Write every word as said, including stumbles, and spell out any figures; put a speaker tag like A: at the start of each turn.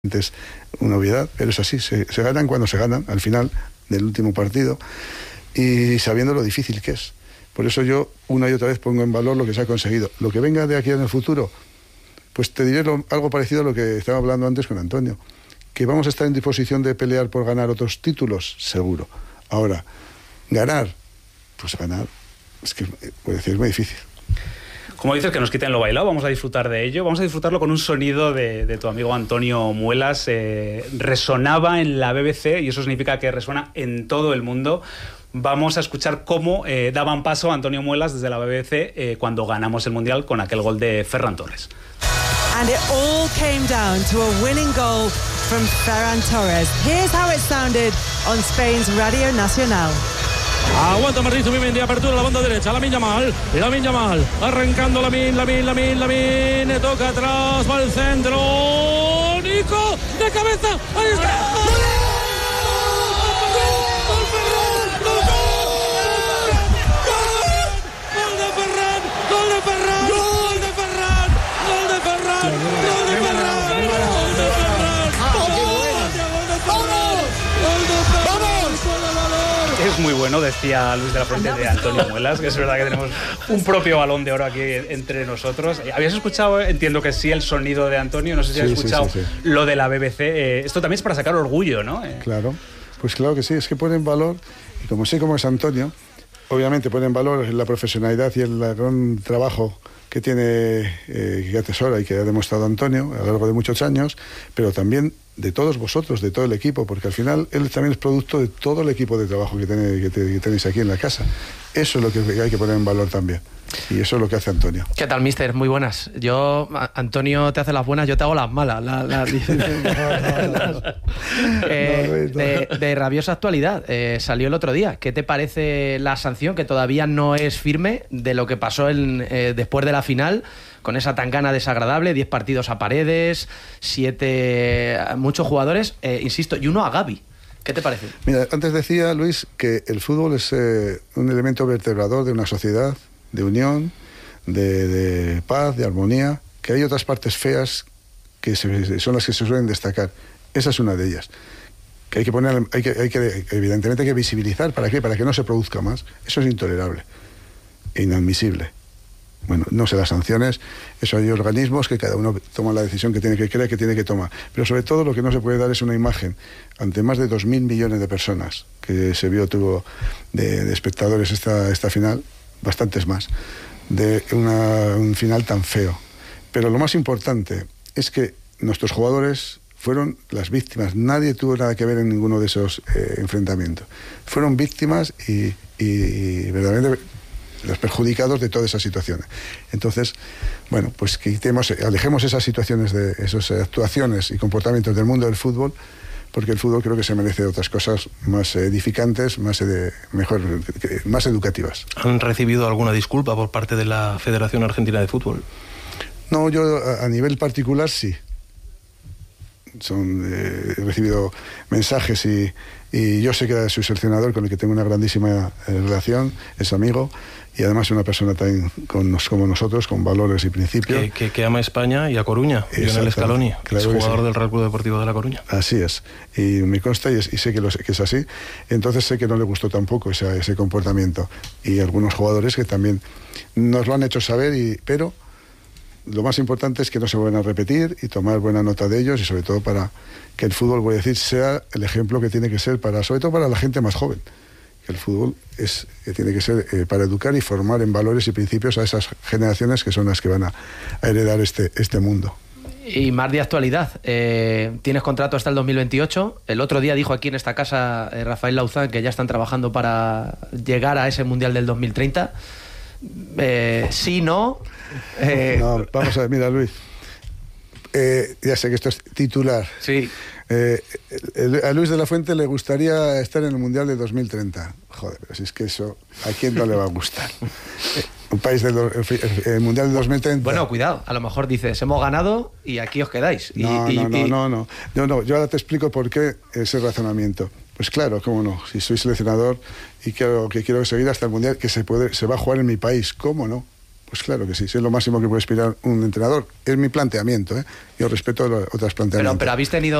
A: Es una obviedad, pero es así, se, se ganan cuando se ganan, al final del último partido, y sabiendo lo difícil que es. Por eso yo una y otra vez pongo en valor lo que se ha conseguido. Lo que venga de aquí en el futuro, pues te diré lo, algo parecido a lo que estaba hablando antes con Antonio, que vamos a estar en disposición de pelear por ganar otros títulos, seguro. Ahora, ganar, pues ganar, es que puede decir, es muy difícil.
B: Como dices, que nos quiten lo bailado, vamos a disfrutar de ello. Vamos a disfrutarlo con un sonido de, de tu amigo Antonio Muelas. Eh, resonaba en la B B C y eso significa que resuena en todo el mundo. Vamos a escuchar cómo eh, daban paso a Antonio Muelas desde la B B C eh, cuando ganamos el Mundial con aquel gol de Ferran Torres.
C: And it all came down to a winning goal from Ferran Torres. Here's how it sounded on Spain's Radio Nacional.
D: Aguanta Martín Zubimendi, apertura a la banda derecha, Lamine Yamal, Lamine Yamal, arrancando Lamine, Lamine, Lamine, Lamine, toca atrás, va al centro, Nico, de cabeza, ahí está.
B: Es muy bueno, decía Luis de la Fuente de Antonio Muelas, que es verdad que tenemos un propio Balón de Oro aquí entre nosotros. ¿Habías escuchado, entiendo que sí, el sonido de Antonio? No sé si sí, has escuchado sí, sí, sí. lo de la B B C. Eh, esto también es para sacar orgullo, ¿no? Eh.
A: Claro, pues claro que sí, es que pone en valor, y como sé cómo es Antonio, obviamente pone en valor la profesionalidad y el gran trabajo que tiene, eh, que atesora y que ha demostrado Antonio a lo largo de muchos años, pero también de todos vosotros, de todo el equipo, porque al final él también es producto de todo el equipo de trabajo que, tenéis, que, te, que tenéis aquí en la casa. Eso es lo que hay que poner en valor también. Y eso es lo que hace Antonio.
E: ¿Qué tal, mister? Muy buenas. Yo, Antonio te hace las buenas, yo te hago las malas. La, la, la, las, eh, de, de rabiosa actualidad, eh, salió el otro día. ¿Qué te parece la sanción, que todavía no es firme, de lo que pasó en, eh, después de la final, con esa tangana desagradable, diez partidos a Paredes, siete muchos jugadores, eh, insisto, y uno a Gavi? ¿Qué te parece?
A: Mira, antes decía Luis que el fútbol es eh, un elemento vertebrador de una sociedad, de unión, de, de paz, de armonía, que hay otras partes feas que se, son las que se suelen destacar. Esa es una de ellas. Que hay que poner, hay que, hay que, evidentemente hay que visibilizar. ¿Para qué? Para que no se produzca más. Eso es intolerable e inadmisible. Bueno, no sé, las sanciones, eso hay organismos que cada uno toma la decisión que tiene que creer que tiene que tomar. Pero sobre todo lo que no se puede dar es una imagen ante más de dos mil millones de personas que se vio, tuvo de, de espectadores esta, esta final, bastantes más, de una, un final tan feo. Pero lo más importante es que nuestros jugadores fueron las víctimas. Nadie tuvo nada que ver en ninguno de esos eh, enfrentamientos. Fueron víctimas y, y, y verdaderamente los perjudicados de todas esas situaciones. Entonces, bueno, pues quitemos, alejemos esas situaciones, de esas actuaciones y comportamientos del mundo del fútbol, porque el fútbol creo que se merece otras cosas más edificantes, más, de, mejor, más educativas.
F: ¿Han recibido alguna disculpa por parte de la Federación Argentina de Fútbol?
A: No, yo a, a nivel particular sí. Son, eh, he recibido mensajes y, y yo sé que soy seleccionador con el que tengo una grandísima eh, relación, es amigo y además es una persona también con nos, como nosotros, con valores y principios.
F: Que, que, que ama España y a Coruña, Lionel Scaloni, claro, es jugador sí. del Real Club Deportivo de La Coruña.
A: Así es, y me consta y, es, y sé que, lo, que es así, entonces sé que no le gustó tampoco ese, ese comportamiento y algunos jugadores que también nos lo han hecho saber, y, pero lo más importante es que no se vuelvan a repetir y tomar buena nota de ellos, y sobre todo para que el fútbol, voy a decir, sea el ejemplo que tiene que ser, para, sobre todo para la gente más joven. Que el fútbol es, que tiene que ser eh, para educar y formar en valores y principios a esas generaciones que son las que van a, a heredar este, este mundo.
E: Y más de actualidad, eh, tienes contrato hasta el dos mil veintiocho. El otro día dijo aquí en esta casa eh, Rafael Lauzán que ya están trabajando para llegar a ese Mundial del dos mil treinta. Eh, sí, no...
A: Eh... No, vamos a ver, mira, Luis, eh, ya sé que esto es titular.
E: Sí.
A: Eh, a Luis de la Fuente le gustaría estar en el Mundial de dos mil treinta. Joder, pero si es que eso, ¿a quién no le va a gustar? Un país del el Mundial de dos mil treinta.
E: Bueno, cuidado, a lo mejor dices, hemos ganado y aquí os quedáis. Y,
A: no,
E: y,
A: no, no,
E: y...
A: no, no, no, no. Yo ahora te explico por qué ese razonamiento. Pues claro, cómo no. Si soy seleccionador y quiero que quiero seguir hasta el Mundial, que se puede, se va a jugar en mi país, ¿cómo no? Pues claro que sí, es lo máximo que puede aspirar un entrenador. Es mi planteamiento, ¿eh? Yo respeto los otros planteamientos.
E: Pero, pero habéis tenido